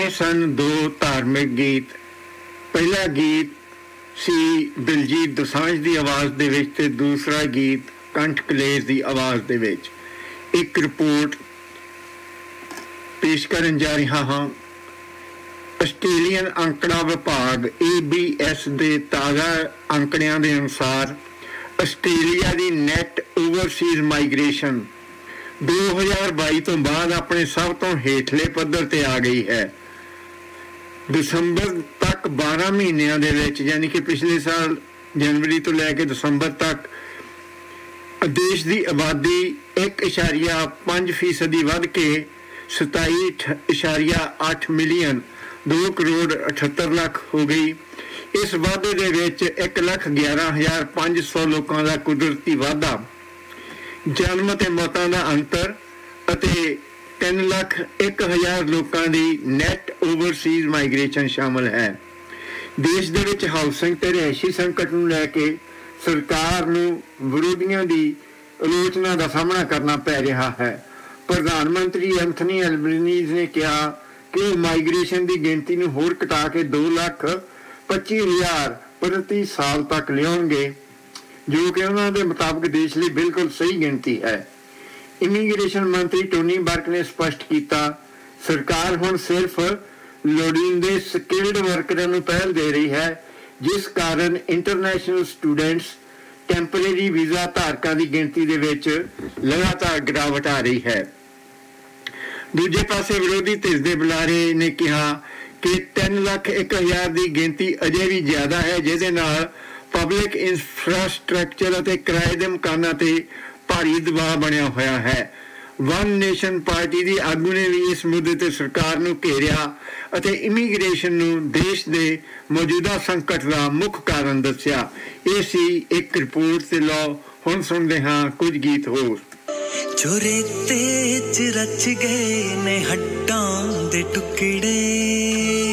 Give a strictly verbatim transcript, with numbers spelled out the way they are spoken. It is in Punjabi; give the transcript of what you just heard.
ਇਹ ਸਨ ਦੋ ਧਾਰਮਿਕ ਗੀਤ। ਪਹਿਲਾ ਗੀਤ ਸੀ ਦਿਲਜੀਤ ਦੋਸਾਂਝ ਦੀ ਆਵਾਜ਼ ਦੇ ਵਿੱਚ ਤੇ ਦੂਸਰਾ ਗੀਤ ਕੰਠ ਕਲੇਰ ਦੀ ਆਵਾਜ਼ ਦੇ ਵਿੱਚ। ਇੱਕ ਰਿਪੋਰਟ ਪੇਸ਼ ਕਰਨ ਜਾ ਰਿਹਾ ਹਾਂ। ਆਸਟ੍ਰੇਲੀਅਨ ਅੰਕੜਾ ਵਿਭਾਗ ਏ ਬੀ ਐਸ ਦੇ ਤਾਜ਼ਾ ਅੰਕੜਿਆਂ ਦੇ ਅਨੁਸਾਰ ਆਸਟ੍ਰੇਲੀਆ ਦੀ ਨੈਟ ਓਵਰਸੀਜ਼ ਮਾਈਗ੍ਰੇਸ਼ਨ ਦੋ ਹਜ਼ਾਰ ਬਾਈ ਤੋਂ ਬਾਅਦ ਆਪਣੇ ਸਭ ਤੋਂ ਹੇਠਲੇ ਪੱਧਰ ਤੇ ਆ ਗਈ ਹੈ। ਦਸੰਬਰ ਤੱਕ ਬਾਰਾਂ ਮਹੀਨਿਆਂ ਦੇ ਵਿੱਚ, ਯਾਨੀ ਕਿ ਪਿਛਲੇ ਸਾਲ ਜਨਵਰੀ ਤੋਂ ਲੈ ਕੇ ਦਸੰਬਰ ਤੱਕ ਦੇਸ਼ ਦੀ ਆਬਾਦੀ ਇੱਕ ਇਸ਼ਾਰੀਆ ਪੰਜ ਫੀਸਦੀ ਵੱਧ ਕੇ ਸਤਾਈ ਇਸ਼ਾਰੀਆ ਅੱਠ ਮਿਲੀਅਨ ਦੋ ਕਰੋੜ ਅਠੱਤਰ ਲੱਖ ਹੋ ਗਈ। ਇਸ ਵਾਧੇ ਦੇ ਵਿੱਚ ਇੱਕ ਲੱਖ ਗਿਆਰਾਂ ਹਜ਼ਾਰ ਪੰਜ ਸੌ ਲੋਕਾਂ ਦਾ ਕੁਦਰਤੀ ਵਾਧਾ, ਜਨਮ ਅਤੇ ਮੌਤਾਂ ਦਾ ਅੰਤਰ ਅਤੇ ਤਿੰਨ ਲੱਖ ਇੱਕ ਹਜ਼ਾਰ ਲੋਕਾਂ ਦੀ ਨੈਟ ਓਵਰਸੀਜ਼ ਮਾਈਗ੍ਰੇਸ਼ਨ ਸ਼ਾਮਲ ਹੈ। ਦੇਸ਼ ਦੇ ਵਿੱਚ ਹਾਊਸਿੰਗ ਤੇ ਰਿਹਾਇਸ਼ੀ ਸੰਕਟ ਨੂੰ ਲੈ ਕੇ ਸਰਕਾਰ ਨੂੰ ਵਿਰੋਧੀਆਂ ਦੀ ਆਲੋਚਨਾ ਦਾ ਸਾਹਮਣਾ ਕਰਨਾ ਪੈ ਰਿਹਾ ਹੈ। ਪ੍ਰਧਾਨ ਮੰਤਰੀ ਐਂਥਨੀ ਐਲਬਨੀਜ਼ ਨੇ ਕਿਹਾ ਕਿ ਉਹ ਮਾਈਗ੍ਰੇਸ਼ਨ ਦੀ ਗਿਣਤੀ ਨੂੰ ਹੋਰ ਘਟਾ ਕੇ ਦੋ ਲੱਖ ਪੱਚੀ ਹਜ਼ਾਰ ਪ੍ਰਤੀ ਸਾਲ ਤੱਕ ਲਿਆਉਣਗੇ, ਜੋ ਕਿ ਉਹਨਾਂ ਦੇ ਮੁਤਾਬਕ ਦੇਸ਼ ਲਈ ਬਿਲਕੁਲ ਸਹੀ ਗਿਣਤੀ ਹੈ। ਇਮੀਗ੍ਰੇਸ਼ਨ ਮੰਤਰੀ ਟੋਨੀ ਬਰਕ ਨੇ ਸਪਸ਼ਟ ਕੀਤਾ, ਸਰਕਾਰ ਹੁਣ ਸਿਰਫ ਲੋੜੀਂਦੇ ਸਕਿਲਡ ਵਰਕਰਾਂ ਨੂੰ ਪਹਿਲ ਦੇ ਰਹੀ ਹੈ, ਜਿਸ ਕਾਰਨ ਇੰਟਰਨੈਸ਼ਨਲ ਸਟੂਡੈਂਟਸ ਟੈਂਪਰੇਰੀ ਵੀਜ਼ਾ ਧਾਰਕਾਂ ਦੀ ਗਿਣਤੀ ਦੇ ਵਿੱਚ ਲਗਾਤਾਰ ਗਿਰਾਵਟ ਆ ਰਹੀ ਹੈ। ਦੂਜੇ ਪਾਸੇ ਵਿਰੋਧੀ ਧਿਰ ਦੇ ਬੁਲਾਰੇ ਨੇ ਕਿਹਾ ਕਿ ਤਿੰਨ ਲੱਖ ਇੱਕ ਹਜ਼ਾਰ ਦੀ ਗਿਣਤੀ ਅਜੇ ਵੀ ਜ਼ਿਆਦਾ ਹੈ, ਜਿਹਦੇ ਨਾਲ ਪਬਲਿਕ ਇੰਫਰਾਸਟਰਕਚਰ ਅਤੇ ਕਿਰਾਏ ਦੇ ਮਕਾਨਾਂ ਤੇ ਭਾਰੀ ਦਬਾਅ ਬਣਿਆ ਹੋਇਆ ਹੈ। ਵਨ ਨੇਸ਼ਨ ਪਾਰਟੀ ਦੀ ਆਗੂ ਨੇ ਵੀ ਇਸ ਮੁੱਦੇ ਤੇ ਸਰਕਾਰ ਨੂੰ ਘੇਰਿਆ ਅਤੇ ਇਮੀਗ੍ਰੇਸ਼ਨ ਨੂੰ ਦੇਸ਼ ਦੇ ਮੌਜੂਦਾ ਸੰਕਟ ਦਾ ਮੁੱਖ ਕਾਰਨ ਦੱਸਿਆ। ਇਹ ਸੀ ਇੱਕ ਰਿਪੋਰਟ ਤੇ ਲਓ ਹੁਣ ਸੁਣਦੇ ਹਾਂ ਕੁਝ ਗੀਤ ਹੋਰ। ਜੋ ਰੇਤੇ 'ਚ ਰਚ ਗਏ ਨੇ ਹੱਡਾਂ ਦੇ ਟੁਕੜੇ,